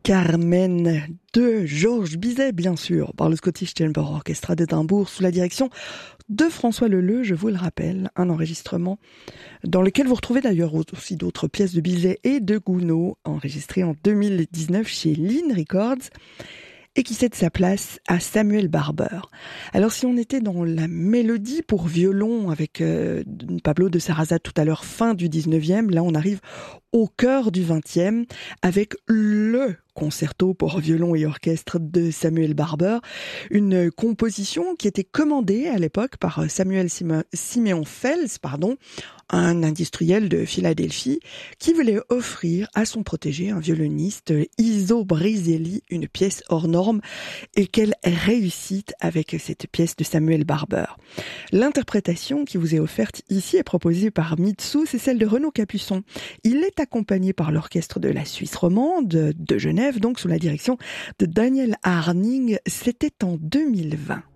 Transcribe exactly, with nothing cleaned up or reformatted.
Carmen de Georges Bizet, bien sûr, par le Scottish Chamber Orchestra d'Édimbourg, sous la direction de François Leleu, je vous le rappelle, un enregistrement dans lequel vous retrouvez d'ailleurs aussi d'autres pièces de Bizet et de Gounod, enregistrées en deux mille dix-neuf chez Linn Records, et qui cède sa place à Samuel Barber. Alors si on était dans la mélodie pour violon avec euh, Pablo de Sarrazat tout à l'heure, fin du dix-neuvième, là on arrive au cœur du vingtième avec le concerto pour violon et orchestre de Samuel Barber, une composition qui était commandée à l'époque par Samuel Simeon Fels, pardon, un industriel de Philadelphie qui voulait offrir à son protégé, un violoniste, Iso Briselli, une pièce hors norme, et quelle réussite avec cette pièce de Samuel Barber. L'interprétation qui vous est offerte ici est proposée par Mitsou, c'est celle de Renaud Capuçon. Il est accompagné par l'orchestre de la Suisse romande de Genève, donc sous la direction de Daniel Harning. C'était en deux mille vingt.